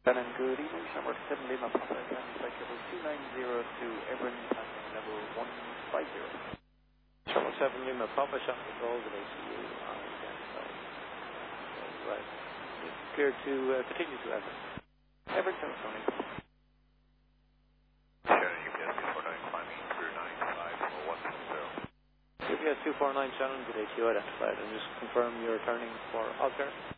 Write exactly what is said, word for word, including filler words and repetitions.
Shannon, good evening. Number seven Lima Papa and flight level two nine zero to Everin, passing level one five zero. Charlotte seven Lima Papa, shot control with A C U on identified. Right. Clear to uh, continue to Everin. Everin, seven Tony. Shannon, U P S two four nine climbing through nine five four one zero. U P S two four nine Shannon, with A C U identified, and just confirm you're turning for Oscar.